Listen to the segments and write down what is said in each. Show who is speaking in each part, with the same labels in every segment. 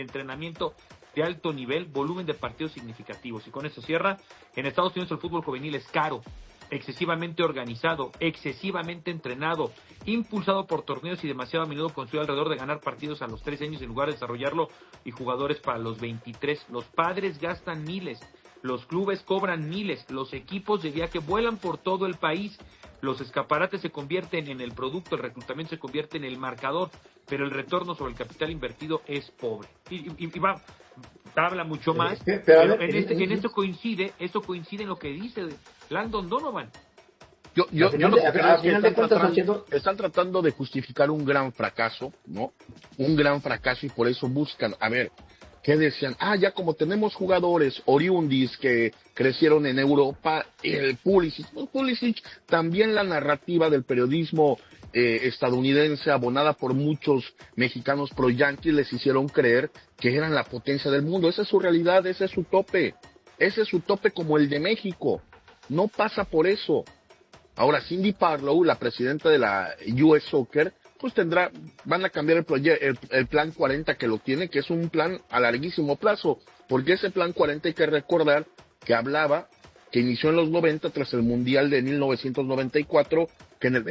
Speaker 1: entrenamiento de alto nivel, volumen de partidos significativos. Y con eso cierra. En Estados Unidos el fútbol juvenil es caro, excesivamente organizado, excesivamente entrenado, impulsado por torneos y demasiado a menudo construido alrededor de ganar partidos a los 13 años en lugar de desarrollarlo y jugadores para los 23. Los padres gastan miles, los clubes cobran miles, los equipos de viaje vuelan por todo el país, los escaparates se convierten en el producto, el reclutamiento se convierte en el marcador, pero el retorno sobre el capital invertido es pobre. Y va, habla mucho más, pero en esto coincide en lo que dice Landon Donovan.
Speaker 2: Yo lo que creo es que están tratando de justificar un gran fracaso, ¿no? Un gran fracaso, y por eso buscan, a ver, ¿qué decían? Ya como tenemos jugadores oriundis que crecieron en Europa, el Pulisic, también la narrativa del periodismo estadounidense, abonada por muchos mexicanos pro yanquis, les hicieron creer que eran la potencia del mundo. Esa es su realidad, ese es su tope como el de México. No pasa por eso. Ahora, Cindy Parlow, la presidenta de la US Soccer, pues van a cambiar el plan 40 que lo tiene, que es un plan a larguísimo plazo, porque ese plan 40 hay que recordar que inició en los 90 tras el Mundial de 1994, que en el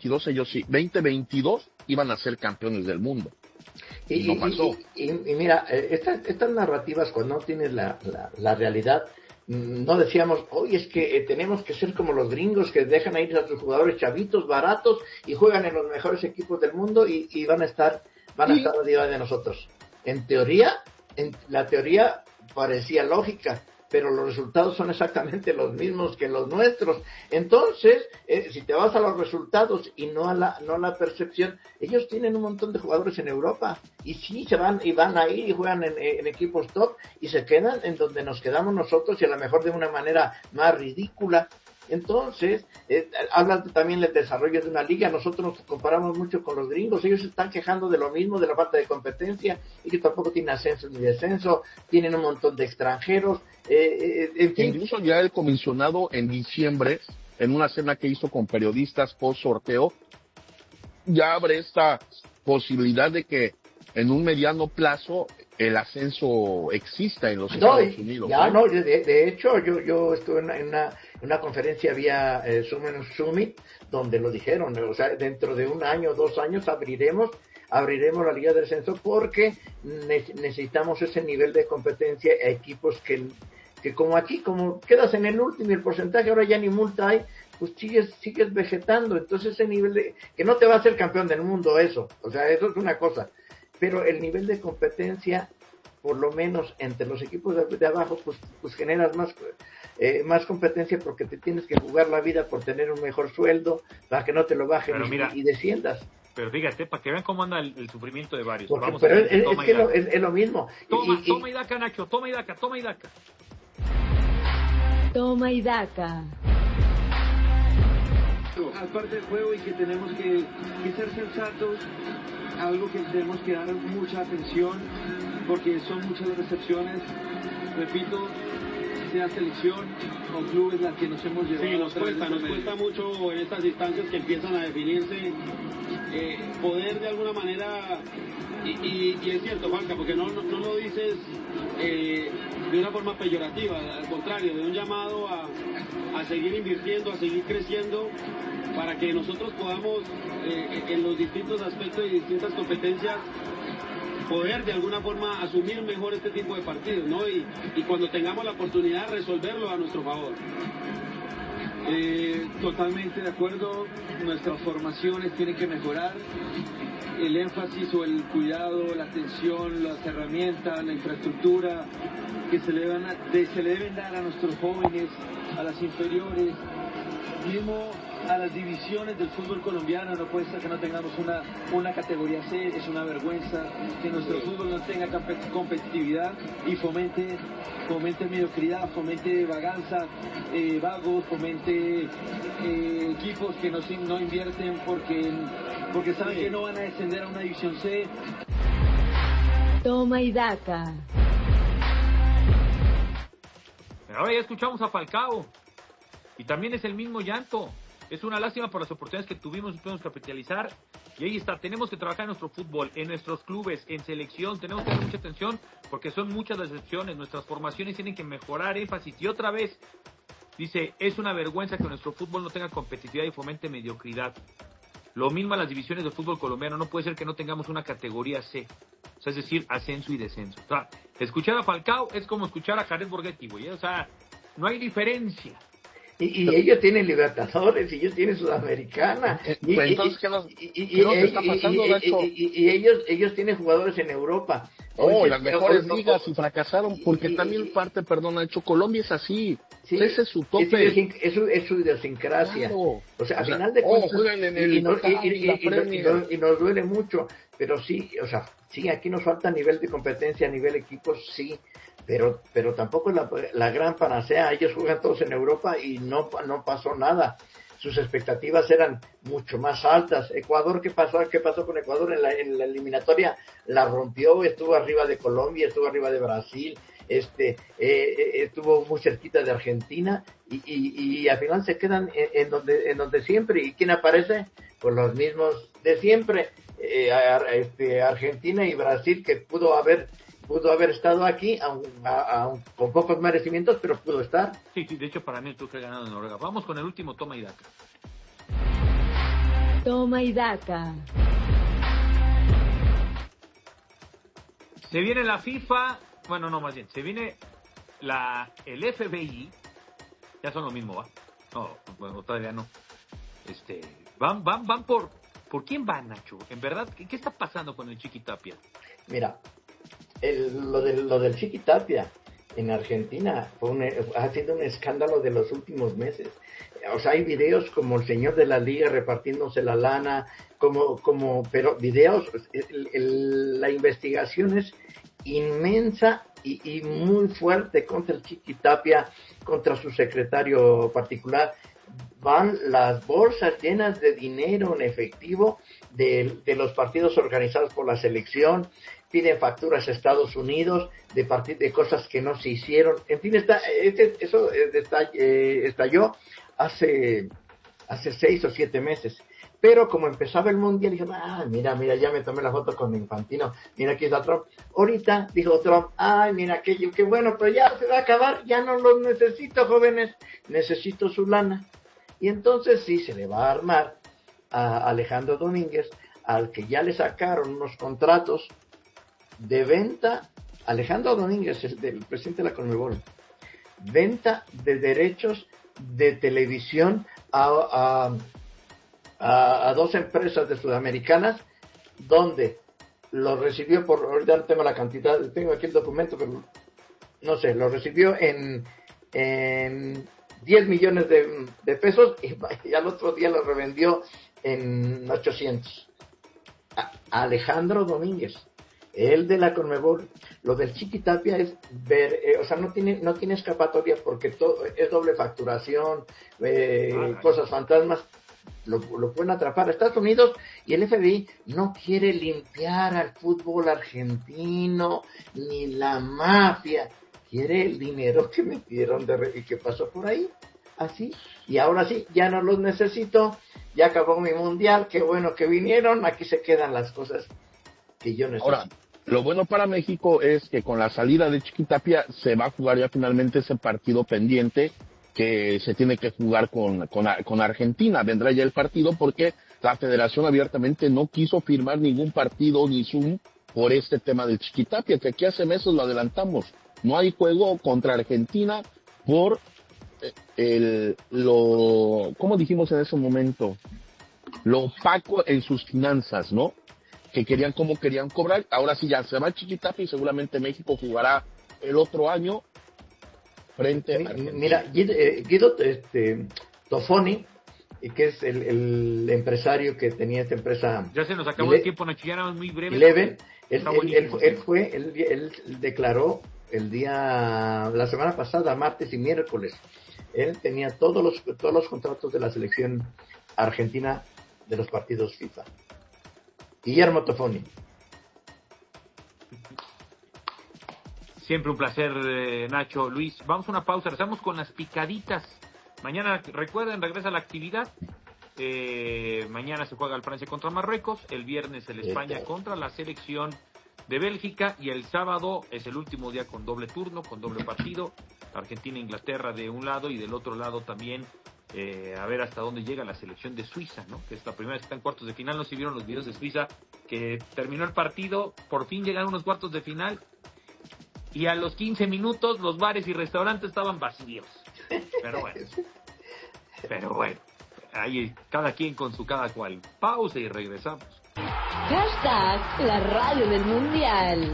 Speaker 2: 2022 iban a ser campeones del mundo. Y no pasó.
Speaker 3: Y mira, estas narrativas, cuando no tienes la realidad, no decíamos, oye, es que tenemos que ser como los gringos que dejan a ir a sus jugadores chavitos, baratos, y juegan en los mejores equipos del mundo y van a estar arriba de nosotros. La teoría parecía lógica, pero los resultados son exactamente los mismos que los nuestros. Entonces, si te vas a los resultados y no a la percepción, ellos tienen un montón de jugadores en Europa, y sí van ahí y juegan en equipos top, y se quedan en donde nos quedamos nosotros, y a lo mejor de una manera más ridícula. Entonces, hablan también del desarrollo de una liga. Nosotros nos comparamos mucho con los gringos. Ellos se están quejando de lo mismo, de la falta de competencia, y que tampoco tienen ascenso ni descenso. Tienen un montón de extranjeros. En fin.
Speaker 2: Incluso ya el comisionado en diciembre, en una cena que hizo con periodistas post sorteo, ya abre esta posibilidad de en un mediano plazo el ascenso exista en los Estados Unidos.
Speaker 3: De hecho, yo estuve en una conferencia vía Summit, donde lo dijeron, o sea, dentro de un año, 2 años abriremos la Liga del Ascenso, porque necesitamos ese nivel de competencia a equipos que como aquí, como quedas en el último y el porcentaje ahora ya ni multa hay, pues sigues vegetando. Entonces ese nivel de que no te va a hacer campeón del mundo, eso es una cosa, pero el nivel de competencia, por lo menos entre los equipos de abajo, pues generas más competencia, porque te tienes que jugar la vida por tener un mejor sueldo, para que no te lo bajen y desciendas.
Speaker 1: Pero fíjate, para que vean cómo anda el sufrimiento de varios.
Speaker 3: Es lo mismo.
Speaker 1: Toma y daca, Nacho, toma y daca.
Speaker 4: Toma y daca.
Speaker 5: Aparte del juego, y que tenemos que ser sensatos, algo que tenemos que dar mucha atención, porque son muchas las decepciones, repito, sea selección o clubes las que nos hemos llevado.
Speaker 6: Sí, nos cuesta mucho en estas instancias que empiezan a definirse, poder de alguna manera, y es cierto, Juanca, porque no lo dices de una forma peyorativa, al contrario, de un llamado a seguir invirtiendo, a seguir creciendo, para que nosotros podamos en los distintos aspectos y distintas competencias poder de alguna forma asumir mejor este tipo de partidos, ¿no? Y cuando tengamos la oportunidad resolverlo a nuestro favor.
Speaker 5: Totalmente de acuerdo, nuestras formaciones tienen que mejorar, el énfasis o el cuidado, la atención, las herramientas, la infraestructura que se le deben dar a nuestros jóvenes, a las inferiores, mismo a las divisiones del fútbol colombiano. No puede ser que no tengamos una categoría C, es una vergüenza que nuestro fútbol no tenga competitividad y fomente mediocridad, fomente vaganza, vagos, fomente equipos que no invierten porque saben que no van a descender a una división C.
Speaker 4: Toma y daca.
Speaker 1: Ahora ya escuchamos a Falcao, y también es el mismo llanto. Es una lástima por las oportunidades que tuvimos, pudimos capitalizar, Y ahí está, tenemos que trabajar en nuestro fútbol, en nuestros clubes, en selección, tenemos que dar mucha atención porque son muchas las excepciones, nuestras formaciones tienen que mejorar, énfasis. Y otra vez, dice, es una vergüenza que nuestro fútbol no tenga competitividad y fomente mediocridad. Lo mismo a las divisiones del fútbol colombiano, no puede ser que no tengamos una categoría C, o sea, es decir, ascenso y descenso. O sea, escuchar a Falcao es como escuchar a Jared Borghetti, güey, o sea, no hay diferencia.
Speaker 3: Y ellos tienen Libertadores, y ellos tienen Sudamericana.
Speaker 2: Entonces, ¿qué nos está pasando, Nacho?
Speaker 3: Y ellos tienen jugadores en Europa.
Speaker 2: Las mejores ligas y fracasaron, porque también parte, perdón, Nacho, Colombia es así.
Speaker 3: Sí,
Speaker 2: ese es su tope.
Speaker 3: Es su idiosincrasia.
Speaker 2: Claro.
Speaker 3: O sea, a final de cuentas, y nos duele mucho, pero sí, o sea, sí, aquí nos falta nivel de competencia, nivel equipos, sí, pero tampoco es la gran panacea. Ellos juegan todos en Europa y no pasó nada. Sus expectativas eran mucho más altas. Ecuador, ¿qué pasó con Ecuador en la eliminatoria? La rompió, estuvo arriba de Colombia, estuvo arriba de Brasil, estuvo muy cerquita de Argentina y al final se quedan en donde siempre. ¿Y quién aparece? Pues los mismos de siempre. Argentina y Brasil, que pudo haber estado aquí con pocos merecimientos, pero pudo estar.
Speaker 1: Sí, de hecho para mí el Tuca ha ganado en Noruega. Vamos con el último toma y daca.
Speaker 4: Toma y daca.
Speaker 1: Se viene la FIFA, más bien, se viene el FBI, ya son lo mismo, ¿va? No, bueno, todavía no. Van ¿por quién van, Nacho? En verdad, ¿qué está pasando con el Chiquitapia?
Speaker 3: Mira, lo del Chiquitapia en Argentina ha sido un escándalo de los últimos meses. O sea, hay videos como el señor de la liga repartiéndose la lana, pero videos, la investigación es inmensa y muy fuerte contra el Chiquitapia, contra su secretario particular. Van las bolsas llenas de dinero en efectivo de los partidos organizados por la selección, piden facturas a Estados Unidos de cosas que no se hicieron. En fin, eso estalló hace 6 o 7 meses. Pero como empezaba el Mundial, dije, mira, ya me tomé la foto con Infantino, mira, aquí está Trump. Ahorita dijo Trump, mira aquello, qué bueno, pero ya se va a acabar, ya no los necesito, jóvenes, necesito su lana. Y entonces sí, se le va a armar a Alejandro Domínguez, al que ya le sacaron unos contratos de venta. Alejandro Domínguez es el presidente de la Conmebol, venta de derechos de televisión a 2 empresas de sudamericanas, donde lo recibió ahorita no tengo la cantidad, tengo aquí el documento, pero no sé, lo recibió en 10 millones de pesos y al otro día lo revendió en 800. Alejandro Domínguez, el de la Conmebol. Lo del Chiquitapia es ver, o sea, no tiene escapatoria porque todo es doble facturación, cosas fantasmas. Lo pueden atrapar a Estados Unidos, y el FBI no quiere limpiar al fútbol argentino ni la mafia, quiere el dinero que metieron y que pasó por ahí, así, y ahora sí, ya no los necesito, ya acabó mi mundial, qué bueno que vinieron, aquí se quedan las cosas que yo necesito.
Speaker 2: Ahora, lo bueno para México es que con la salida de Chiquitapia se va a jugar ya finalmente ese partido pendiente que se tiene que jugar con Argentina. Vendrá ya el partido porque la federación abiertamente no quiso firmar ningún partido ni Zoom por este tema del Chiquitapia, que aquí hace meses lo adelantamos. No hay juego contra Argentina por ¿cómo dijimos en ese momento? Lo opaco en sus finanzas, ¿no? Que querían cobrar. Ahora sí ya se va el Chiquitapia y seguramente México jugará el otro año frente a Argentina.
Speaker 3: Mira, Guido Tofoni, que es el empresario que tenía esta empresa.
Speaker 1: Ya se nos acabó el tiempo, Nacho, ya era muy breve.
Speaker 3: Eleven, él declaró la semana pasada, martes y miércoles, él tenía todos los contratos de la selección argentina de los partidos FIFA. Guillermo Tofoni.
Speaker 1: Siempre un placer, Nacho, Luis. Vamos a una pausa, regresamos con las picaditas. Mañana, recuerden, regresa la actividad Mañana se juega el Francia contra Marruecos, el viernes el España contra la selección de Bélgica, y el sábado es el último día con doble turno, con doble partido, Argentina e Inglaterra de un lado, y del otro lado también a ver hasta dónde llega la selección de Suiza, ¿no? Que es la primera vez que está en cuartos de final. No se vieron los videos de Suiza, que terminó el partido, por fin llegaron unos cuartos de final, y a los 15 minutos los bares y restaurantes estaban vacíos. Pero bueno, ahí cada quien con su cada cual. Pausa y regresamos.
Speaker 4: Hashtag la radio del mundial.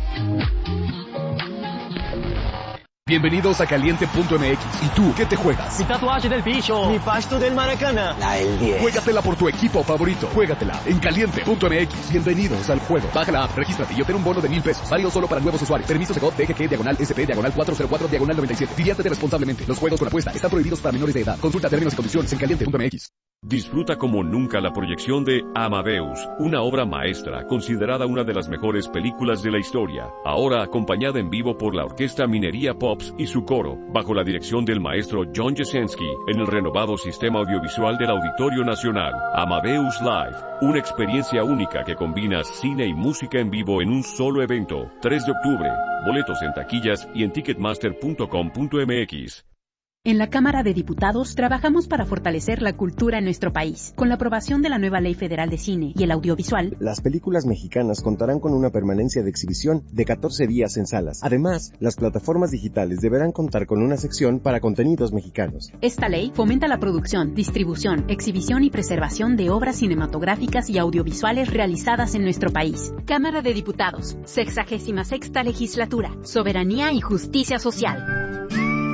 Speaker 7: Bienvenidos a Caliente.mx. ¿Y tú qué te juegas?
Speaker 8: Mi tatuaje del bicho. Mi pasto del Maracaná.
Speaker 9: La del 10.
Speaker 7: Juégatela por tu equipo favorito. Juégatela en Caliente.mx. Bienvenidos al juego. Baja la app, regístrate y obtén un bono de $1,000. Válido solo para nuevos usuarios. Permiso de DGG/SP/404/97. Diviértete responsablemente. Los juegos con apuesta están prohibidos para menores de edad. Consulta términos y condiciones en Caliente.mx.
Speaker 10: Disfruta como nunca la proyección de Amadeus, una obra maestra considerada una de las mejores películas de la historia, ahora acompañada en vivo por la Orquesta Minería Pops y su coro, bajo la dirección del maestro John Jasenski, en el renovado sistema audiovisual del Auditorio Nacional. Amadeus Live, una experiencia única que combina cine y música en vivo en un solo evento. 3 de octubre, boletos en taquillas y en ticketmaster.com.mx.
Speaker 11: En la Cámara de Diputados trabajamos para fortalecer la cultura en nuestro país. Con la aprobación de la nueva Ley Federal de Cine y el Audiovisual,
Speaker 12: las películas mexicanas contarán con una permanencia de exhibición de 14 días en salas. Además, las plataformas digitales deberán contar con una sección para contenidos mexicanos.
Speaker 11: Esta ley fomenta la producción, distribución, exhibición y preservación de obras cinematográficas y audiovisuales realizadas en nuestro país. Cámara de Diputados, 66ª Legislatura, Soberanía y Justicia Social.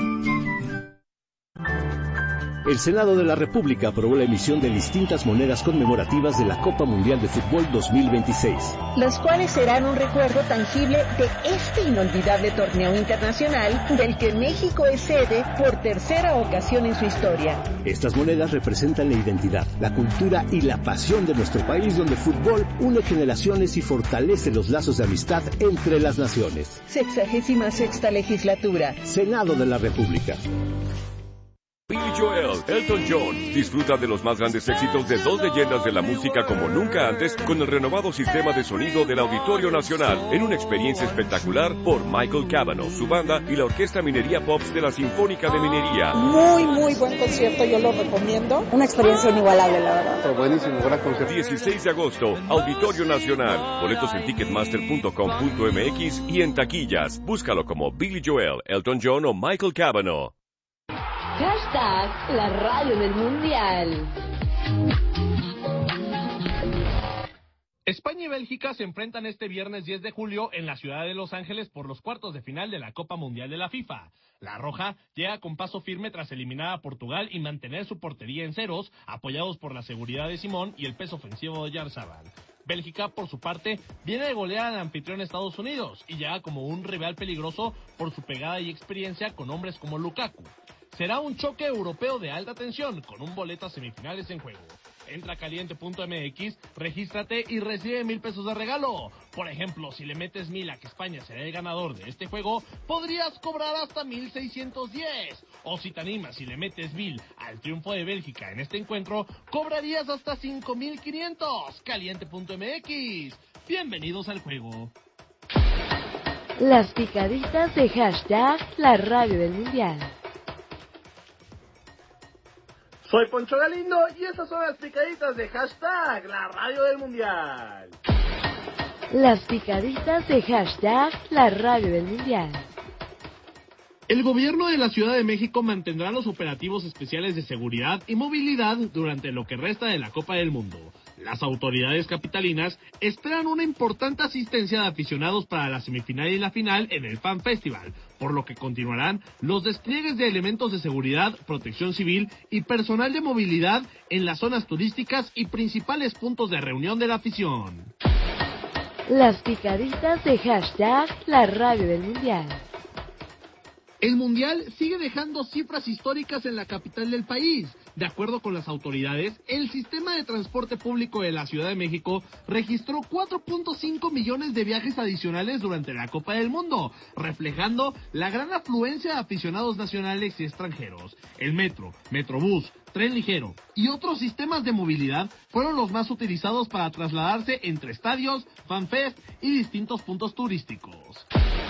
Speaker 13: El Senado de la República aprobó la emisión de distintas monedas conmemorativas de la Copa Mundial de Fútbol 2026.
Speaker 14: Las cuales serán un recuerdo tangible de este inolvidable torneo internacional del que México es sede por tercera ocasión en su historia.
Speaker 13: Estas monedas representan la identidad, la cultura y la pasión de nuestro país, donde el fútbol une generaciones y fortalece los lazos de amistad entre las naciones.
Speaker 14: 66ª Legislatura.
Speaker 13: Senado de la República.
Speaker 10: Billy Joel, Elton John. Disfruta de los más grandes éxitos de dos leyendas de la música como nunca antes con el renovado sistema de sonido del Auditorio Nacional en una experiencia espectacular por Michael Cavanaugh, su banda y la Orquesta Minería Pops de la Sinfónica de Minería.
Speaker 15: Muy buen concierto, yo lo recomiendo.
Speaker 16: Una experiencia inigualable, la verdad.
Speaker 2: Buenísimo, gran concierto.
Speaker 10: 16 de agosto, Auditorio Nacional. Boletos en ticketmaster.com.mx y en taquillas. Búscalo como Billy Joel, Elton John o Michael Cavanaugh.
Speaker 4: Hashtag la radio del mundial.
Speaker 17: España y Bélgica se enfrentan este viernes 10 de julio en la ciudad de Los Ángeles por los cuartos de final de la Copa Mundial de la FIFA. La Roja llega con paso firme tras eliminar a Portugal y mantener su portería en ceros, apoyados por la seguridad de Simón y el peso ofensivo de Oyarzabal. Bélgica, por su parte, viene de golear al anfitrión Estados Unidos y llega como un rival peligroso por su pegada y experiencia con hombres como Lukaku. Será un choque europeo de alta tensión, con un boleto a semifinales en juego. Entra a Caliente.mx, regístrate y recibe $1,000 de regalo. Por ejemplo, si le metes 1,000 a que España será el ganador de este juego, podrías cobrar hasta 1,610. O si te animas y le metes 1,000 al triunfo de Bélgica en este encuentro, cobrarías hasta 5,500. Caliente.mx. Bienvenidos al juego.
Speaker 4: Las picaditas de hashtag la radio del mundial.
Speaker 18: Soy Poncho Galindo y estas son las picaditas de hashtag la radio del mundial.
Speaker 4: Las picaditas de hashtag la radio del mundial.
Speaker 17: El gobierno de la Ciudad de México mantendrá los operativos especiales de seguridad y movilidad durante lo que resta de la Copa del Mundo. Las autoridades capitalinas esperan una importante asistencia de aficionados para la semifinal y la final en el Fan Festival, por lo que continuarán los despliegues de elementos de seguridad, protección civil y personal de movilidad en las zonas turísticas y principales puntos de reunión de la afición.
Speaker 4: Las picaditas de hashtag la radio del mundial.
Speaker 17: El Mundial sigue dejando cifras históricas en la capital del país. De acuerdo con las autoridades, el sistema de transporte público de la Ciudad de México registró 4.5 millones de viajes adicionales durante la Copa del Mundo, reflejando la gran afluencia de aficionados nacionales y extranjeros. El metro, Metrobús, tren ligero y otros sistemas de movilidad fueron los más utilizados para trasladarse entre estadios, fanfest y distintos puntos turísticos.